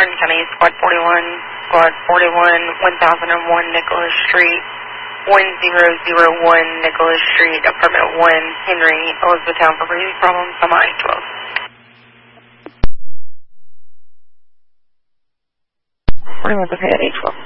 Hardin County, Squad 41, 1001 Nicholas Street, 1001 Nicholas Street, Apartment 1, Henry, Elizabethtown for breathing problems. I'm on 812. 41's okay at 812.